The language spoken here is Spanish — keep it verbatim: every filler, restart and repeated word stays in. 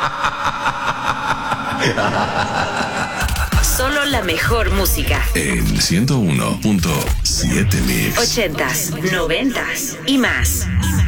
Solo la mejor música. En ciento uno punto siete Mix. Ochentas, noventas y más.